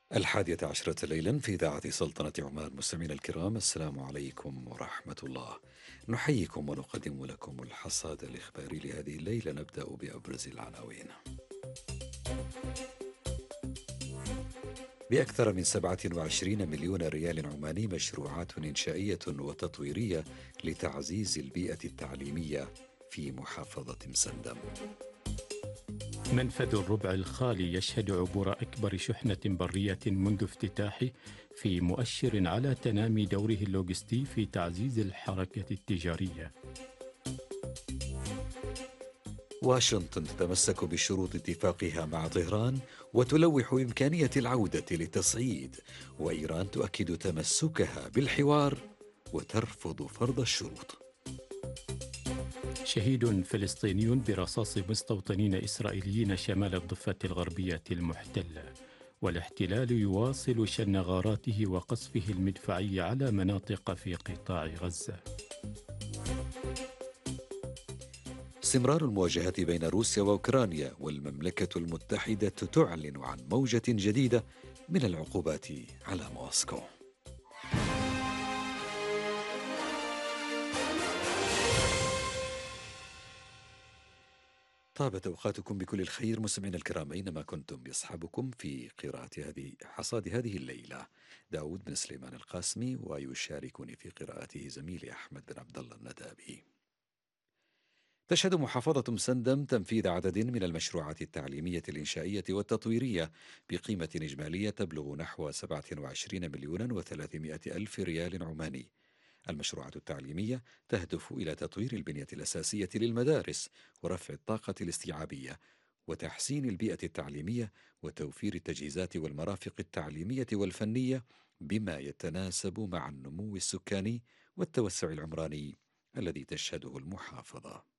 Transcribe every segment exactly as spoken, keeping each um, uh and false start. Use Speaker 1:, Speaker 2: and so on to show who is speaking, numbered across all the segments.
Speaker 1: الحادية عشرة ليلا في إذاعة سلطنة عمان. مستمعينا الكرام، السلام عليكم ورحمة الله. نحييكم ونقدم لكم الحصاد الإخباري لهذه الليلة. نبدأ بأبرز العناوين. بأكثر من سبعة وعشرين مليون ريال عماني مشروعات إنشائية وتطويرية لتعزيز البيئة التعليمية في محافظة مسندم.
Speaker 2: منفذ الربع الخالي يشهد عبور أكبر شحنة برية منذ افتتاحه، في مؤشر على تنامي دوره اللوجستي في تعزيز الحركة التجارية.
Speaker 1: واشنطن تتمسك بشروط اتفاقها مع طهران وتلوح إمكانية العودة للتصعيد، وإيران تؤكد تمسكها بالحوار وترفض فرض الشروط.
Speaker 2: شهيد فلسطيني برصاص مستوطنين إسرائيليين شمال الضفة الغربية المحتلة، والاحتلال يواصل شن غاراته وقصفه المدفعي على مناطق في قطاع غزة.
Speaker 1: استمرار المواجهات بين روسيا وأوكرانيا، والمملكة المتحدة تعلن عن موجة جديدة من العقوبات على موسكو. طابت أوقاتكم بكل الخير مستمعينا الكرام أينما كنتم. يصحبكم في قراءة هذه حصاد هذه الليلة داود بن سليمان القاسمي، ويشاركني في قراءته زميلي أحمد بن عبد الله الندابي. تشهد محافظة مسندم تنفيذ عدد من المشروعات التعليمية الإنشائية والتطويرية بقيمة إجمالية تبلغ نحو سبعة وعشرين مليون وثلاثمائة ألف ريال عماني. المشروعات التعليمية تهدف إلى تطوير البنية الأساسية للمدارس ورفع الطاقة الاستيعابية وتحسين البيئة التعليمية وتوفير التجهيزات والمرافق التعليمية والفنية بما يتناسب مع النمو السكاني والتوسع العمراني الذي تشهده المحافظة.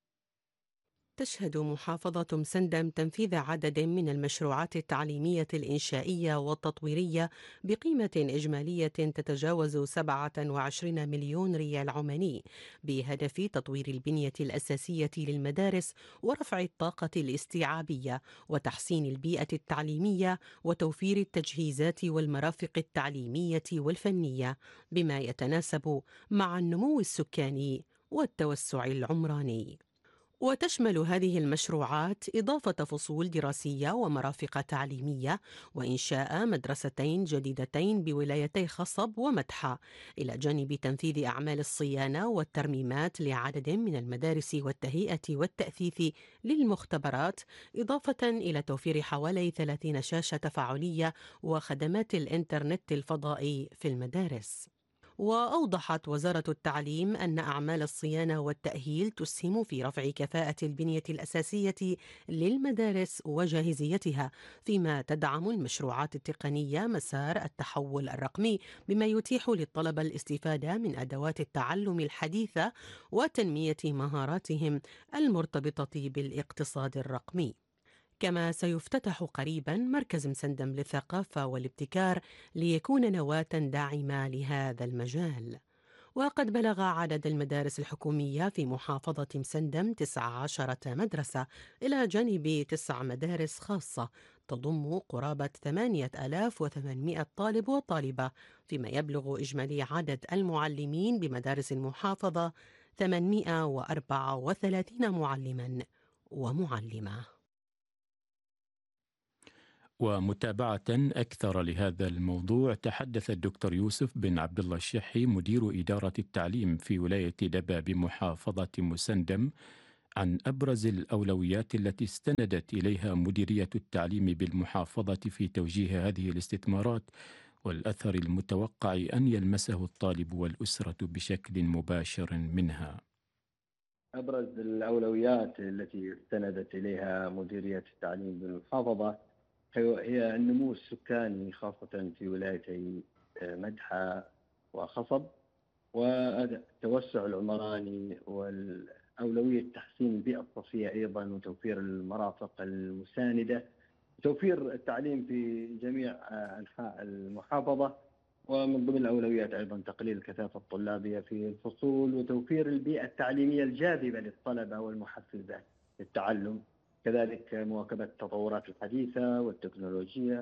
Speaker 3: تشهد محافظة مسندم تنفيذ عدد من المشروعات التعليمية الإنشائية والتطويرية بقيمة إجمالية تتجاوز سبعة وعشرين مليون ريال عماني، بهدف تطوير البنية الأساسية للمدارس ورفع الطاقة الاستيعابية وتحسين البيئة التعليمية وتوفير التجهيزات والمرافق التعليمية والفنية بما يتناسب مع النمو السكاني والتوسع العمراني. وتشمل هذه المشروعات إضافة فصول دراسية ومرافق تعليمية وإنشاء مدرستين جديدتين بولايتي خصب ومدحة، إلى جانب تنفيذ أعمال الصيانة والترميمات لعدد من المدارس والتهيئة والتأثيث للمختبرات، إضافة إلى توفير حوالي ثلاثين شاشة تفاعلية وخدمات الإنترنت الفضائي في المدارس. وأوضحت وزارة التعليم أن أعمال الصيانة والتأهيل تسهم في رفع كفاءة البنية الأساسية للمدارس وجاهزيتها، فيما تدعم المشروعات التقنية مسار التحول الرقمي بما يتيح للطلبة الاستفادة من أدوات التعلم الحديثة وتنمية مهاراتهم المرتبطة بالاقتصاد الرقمي. كما سيفتتح قريبا مركز مسندم للثقافة والابتكار ليكون نواة داعمة لهذا المجال. وقد بلغ عدد المدارس الحكومية في محافظة مسندم تسع عشرة مدرسة، إلى جانب تسع مدارس خاصة تضم قرابة ثمانية آلاف وثمانمائة طالب وطالبة، فيما يبلغ إجمالي عدد المعلمين بمدارس المحافظة ثمانمائة وأربعة وثلاثين معلما ومعلمة.
Speaker 2: ومتابعة أكثر لهذا الموضوع، تحدث الدكتور يوسف بن عبد الله الشحي مدير إدارة التعليم في ولاية دبا بمحافظة مسندم عن أبرز الأولويات التي استندت إليها مديرية التعليم بالمحافظة في توجيه هذه الاستثمارات، والأثر المتوقع أن يلمسه الطالب والأسرة بشكل مباشر منها.
Speaker 4: أبرز الأولويات التي استندت إليها مديرية التعليم بالمحافظة هي النمو السكاني، خاصة في ولايتي مدحة وخصب، والتوسع العمراني، والأولوية تحسين البيئة الصحية أيضا، وتوفير المرافق المساندة، وتوفير التعليم في جميع أنحاء المحافظة. ومن ضمن الأولويات أيضا تقليل الكثافة الطلابية في الفصول، وتوفير البيئة التعليمية الجاذبة للطلبة والمحفزة للتعلم، كذلك مواكبة التطورات الحديثة والتكنولوجية،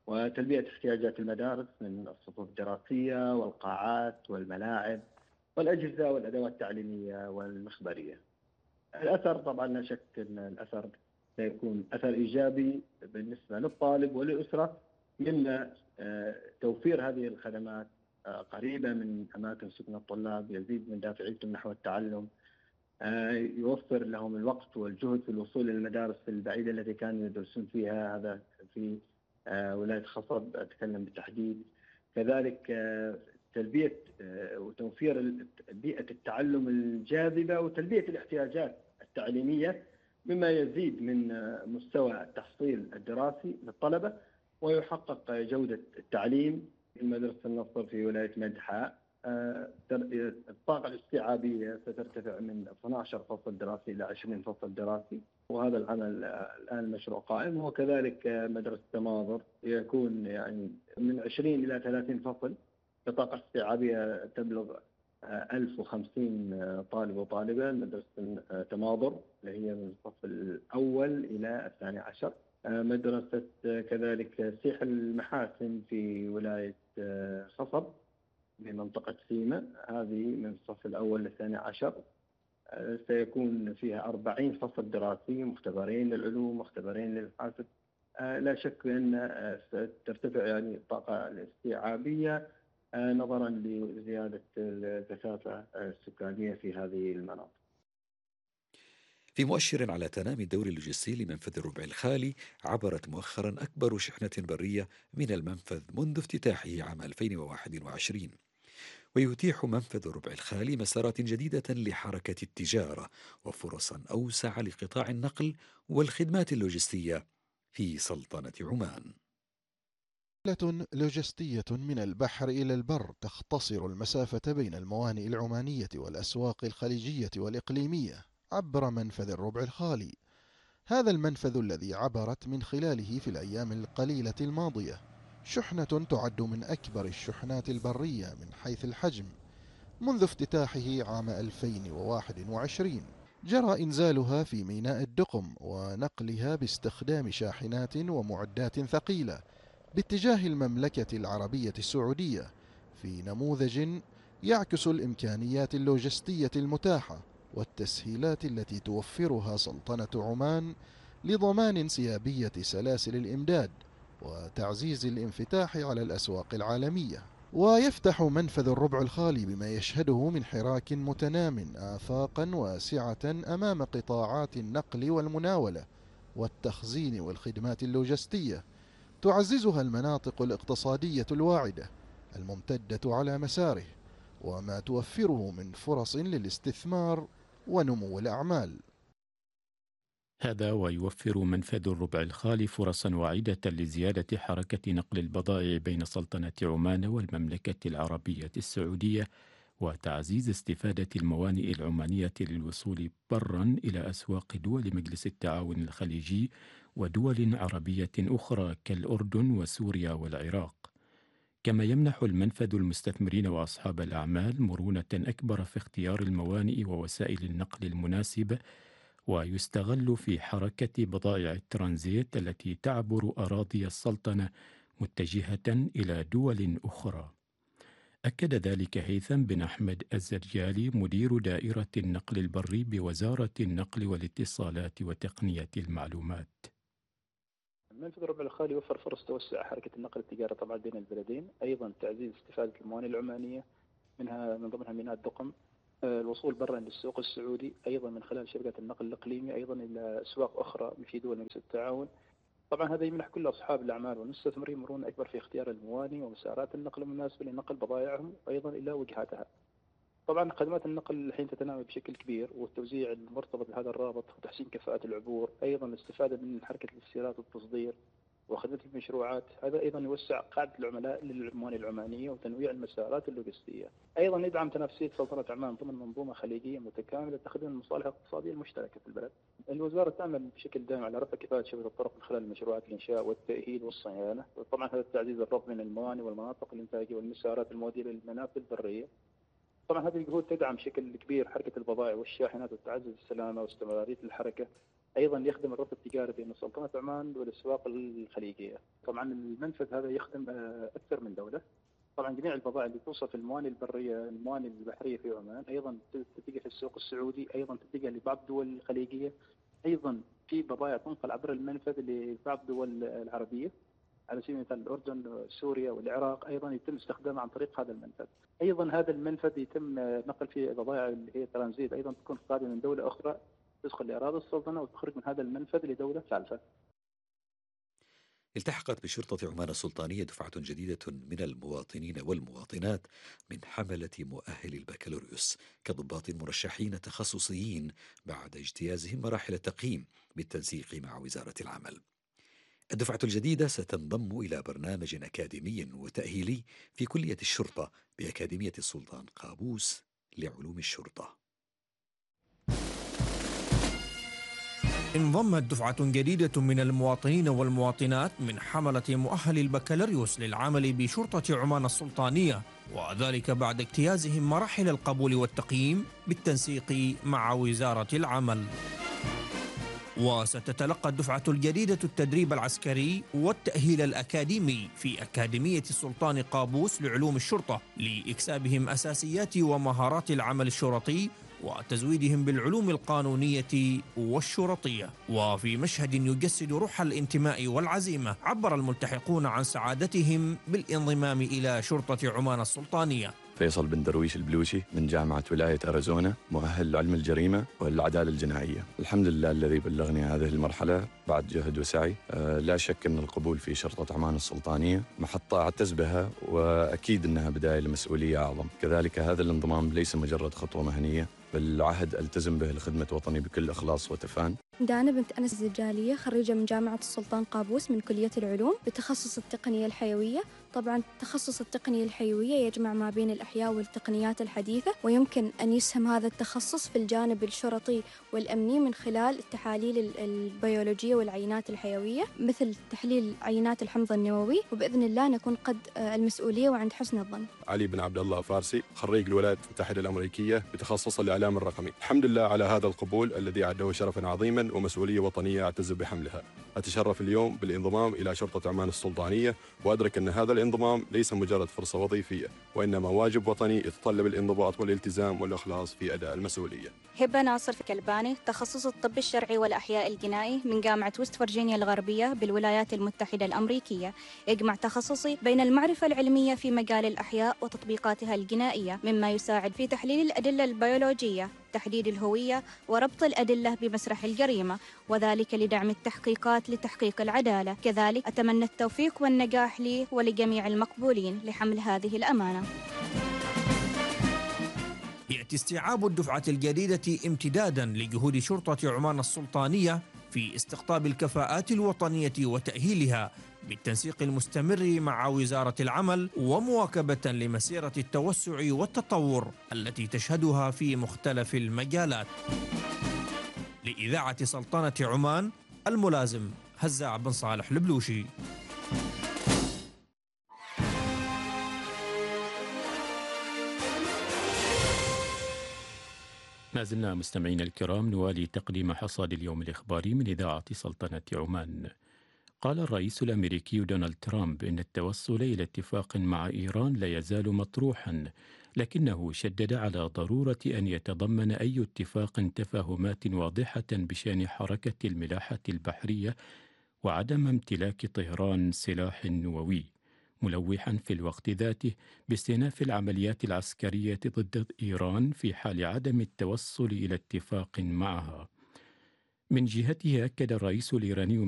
Speaker 4: وتلبية احتياجات المدارس من الصفوف الدراسية والقاعات والملاعب والأجهزة والأدوات التعليمية والمخبرية. الأثر طبعا لا شك أن الأثر سيكون أثر إيجابي بالنسبة للطالب وللأسرة، من توفير هذه الخدمات قريبة من أماكن سكن الطلاب، يزيد من دافعيتهم نحو التعلم، يوفر لهم الوقت والجهد في الوصول إلى المدارس البعيدة التي كانوا يدرسون فيها، هذا في ولاية خصب أتكلم بالتحديد. كذلك تلبية وتوفير بيئة التعلم الجاذبة وتلبية الاحتياجات التعليمية، مما يزيد من مستوى التحصيل الدراسي للطلبة ويحقق جودة التعليم. في مدرسة النصر في ولاية مدحة الطاقة الاستيعابية سترتفع من اثني عشر فصل دراسي إلى عشرين فصل دراسي، وهذا العمل الآن المشروع قائم. وكذلك مدرسة تماظر يكون يعني من عشرين إلى ثلاثين فصل بطاقة استيعابية تبلغ ألف وخمسين طالب وطالبة. مدرسة تماظر اللي هي من الصف الأول إلى الثاني عشر. مدرسة كذلك سيح المحاسن في ولاية خصب بمنطقة سيما، هذه من الصف الأول للثاني عشر، سيكون فيها أربعين فصل دراسي، مختبرين للعلوم مختبرين للحاسب. لا شك أن سترتفع يعني الطاقة الاستيعابية نظرا لزيادة الكثافة السكانية في هذه المناطق.
Speaker 1: في مؤشر على تنامي الدور اللوجستي لمنفذ الربع الخالي، عبرت مؤخرا أكبر شحنة برية من المنفذ منذ افتتاحه عام ألفين وواحد وعشرين، ويتيح منفذ الربع الخالي مسارات جديدة لحركة التجارة وفرصا أوسع لقطاع النقل والخدمات اللوجستية في سلطنة عمان.
Speaker 5: رحلة لوجستية من البحر إلى البر تختصر المسافة بين الموانئ العمانية والأسواق الخليجية والإقليمية عبر منفذ الربع الخالي. هذا المنفذ الذي عبرت من خلاله في الأيام القليلة الماضية شحنة تعد من أكبر الشحنات البرية من حيث الحجم منذ افتتاحه عام ألفين وواحد وعشرين. جرى إنزالها في ميناء الدقم ونقلها باستخدام شاحنات ومعدات ثقيلة باتجاه المملكة العربية السعودية في نموذج يعكس الإمكانيات اللوجستية المتاحة والتسهيلات التي توفرها سلطنة عمان لضمان انسيابية سلاسل الإمداد وتعزيز الانفتاح على الأسواق العالمية. ويفتح منفذ الربع الخالي بما يشهده من حراك متنام آفاقا واسعة أمام قطاعات النقل والمناولة والتخزين والخدمات اللوجستية تعززها المناطق الاقتصادية الواعدة الممتدة على مساره، وما توفره من فرص للاستثمار ونمو الأعمال.
Speaker 2: هذا ويوفر منفذ الربع الخالي فرصا واعدة لزيادة حركة نقل البضائع بين سلطنة عمان والمملكة العربية السعودية، وتعزيز استفادة الموانئ العمانية للوصول برا إلى أسواق دول مجلس التعاون الخليجي ودول عربية أخرى كالأردن وسوريا والعراق. كما يمنح المنفذ المستثمرين وأصحاب الأعمال مرونة أكبر في اختيار الموانئ ووسائل النقل المناسبة، ويستغل في حركة بضائع الترانزيت التي تعبر أراضي السلطنة متجهة إلى دول أخرى. أكد ذلك هيثم بن أحمد الزرجالي مدير دائرة النقل البري بوزارة النقل والاتصالات وتقنية المعلومات.
Speaker 6: منفذ الربع الخالي يوفر فرص توسع حركة النقل التجارة طبعا بين البلدين، أيضا تعزيز استفادة الموانئ العمانية منها من ضمنها ميناء الدقم، الوصول برا للسوق السعودي أيضا من خلال شركة النقل الإقليمي أيضا إلى أسواق أخرى في دول مجلس التعاون. طبعا هذا يمنح كل أصحاب الأعمال والمستثمرين مرونة أكبر في اختيار الموانئ ومسارات النقل المناسبة لنقل بضائعهم أيضا إلى وجهاتها. طبعا خدمات النقل الحين تتنامى بشكل كبير، والتوزيع المرتبط بهذا الرابط وتحسين كفاءة العبور، أيضا الاستفادة من حركة الاستيراد والتصدير وخدمة المشروعات، هذا أيضا يوسع قاعدة العملاء للموانئ العمانية وتنويع المسارات اللوجستية. أيضا يدعم تنافسية سلطنة عمان ضمن منظومة خليجية متكاملة تخدم المصالح الاقتصادية المشتركة في البلد. الوزارة تعمل بشكل دائم على رفع كفاءة شبكة الطرق من خلال مشروعات الإنشاء والتأهيل والصيانة، وطبعا هذا التعزيز الربط بين الموانئ والمناطق الإنتاجية والمسارات المودية للمنافذ البرية. طبعا هذه الجهود تدعم بشكل كبير حركة البضائع والشاحنات وتعزز السلامة واستمرارية الحركة أيضا يخدم الربط التجاري بين سلطنة عمان والأسواق الخليجية. طبعا المنفذ هذا يخدم أكثر من دولة. طبعا جميع البضائع اللي توصل في الموانئ البرية الموانئ البحرية في عمان أيضا تتجه في السوق السعودي، أيضا تتجه لبعض الدول الخليجية، أيضا في بضائع تنقل عبر المنفذ لبعض الدول العربية على سبيل المثال الأردن، سوريا والعراق، أيضا يتم استخدامها عن طريق هذا المنفذ. أيضا هذا المنفذ يتم نقل فيه بضائع اللي هي ترانزيت، أيضا تكون قادمة من دولة أخرى تدخل لأراضي السلطنة وتخرج من هذا المنفذ لدولة ثالثة.
Speaker 1: التحقت بشرطة عمان السلطانية دفعة جديدة من المواطنين والمواطنات من حملة مؤهل البكالوريوس كضباط مرشحين تخصصيين بعد اجتيازهم مراحل التقييم بالتنسيق مع وزارة العمل. الدفعة الجديدة ستنضم إلى برنامج أكاديمي وتأهيلي في كلية الشرطة بأكاديمية السلطان قابوس لعلوم الشرطة.
Speaker 7: انضمت دفعة جديدة من المواطنين والمواطنات من حملة مؤهل البكالوريوس للعمل بشرطة عمان السلطانية، وذلك بعد اجتيازهم مراحل القبول والتقييم بالتنسيق مع وزارة العمل. وستتلقى الدفعة الجديدة التدريب العسكري والتأهيل الأكاديمي في أكاديمية السلطان قابوس لعلوم الشرطة لإكسابهم أساسيات ومهارات العمل الشرطي وتزويدهم بالعلوم القانونية والشرطية. وفي مشهد يجسد روح الانتماء والعزيمة عبر الملتحقون عن سعادتهم بالانضمام إلى شرطة عمان السلطانية.
Speaker 8: فيصل بن درويش البلوشي من جامعة ولاية أريزونا، مؤهل علم الجريمة والعدالة الجنائية. الحمد لله الذي بلغني هذه المرحلة بعد جهد وسعي. أه لا شك أن القبول في شرطة عمان السلطانية محطة أعتز بها، وأكيد أنها بداية لمسؤولية أعظم. كذلك هذا الانضمام ليس مجرد خطوة مهنية، بل عهد ألتزم به لخدمة وطني بكل إخلاص وتفان.
Speaker 9: دانا بنت أنس الزجالية، خريجة من جامعة السلطان قابوس من كلية العلوم بتخصص التقنية الحيوية. طبعا تخصص التقنية الحيوية يجمع ما بين الأحياء والتقنيات الحديثة، ويمكن أن يسهم هذا التخصص في الجانب الشرطي والأمني من خلال التحاليل البيولوجية والعينات الحيوية، مثل تحليل عينات الحمض النووي، وبإذن الله نكون قد المسؤولية وعند حسن الظن.
Speaker 10: علي بن عبد الله فارسي، خريج الولايات المتحدة الأمريكية بتخصص الإعلام الرقمي. الحمد لله على هذا القبول الذي أعده شرفا عظيما ومسؤولية وطنية أعتز بحملها. أتشرف اليوم بالانضمام إلى شرطة عمان السلطانية، وأدرك أن هذا الانضمام ليس مجرد فرصة وظيفية، وإنما واجب وطني يتطلب الانضباط والالتزام والإخلاص في أداء المسؤولية.
Speaker 11: هبة ناصر كلباني، تخصص الطب الشرعي والأحياء الجنائي من جامعة وست فرجينيا الغربية بالولايات المتحدة الأمريكية. يجمع تخصصي بين المعرفة العلمية في مجال الأحياء وتطبيقاتها الجنائية، مما يساعد في تحليل الأدلة البيولوجية، تحديد الهوية، وربط الأدلة بمسرح الجريمة، وذلك لدعم التحقيقات لتحقيق العدالة. كذلك أتمنى التوفيق والنجاح لي ولجميع المقبولين لحمل هذه الأمانة.
Speaker 7: يأتي استيعاب الدفعة الجديدة امتدادا لجهود شرطة عمان السلطانية في استقطاب الكفاءات الوطنية وتأهيلها بالتنسيق المستمر مع وزارة العمل، ومواكبة لمسيرة التوسع والتطور التي تشهدها في مختلف المجالات. لإذاعة سلطنة عمان، الملازم هزاع بن صالح البلوشي.
Speaker 2: ما زلنا مستمعين الكرام نوالي تقديم حصاد اليوم الإخباري من إذاعة سلطنة عمان. قال الرئيس الأمريكي دونالد ترامب إن التوصل إلى اتفاق مع إيران لا يزال مطروحا، لكنه شدد على ضرورة أن يتضمن أي اتفاق تفاهمات واضحة بشأن حركة الملاحة البحرية وعدم امتلاك طهران سلاح نووي، ملوحا في الوقت ذاته باستئناف العمليات العسكرية ضد إيران في حال عدم التوصل إلى اتفاق معها. من جهته أكد الرئيس الإيراني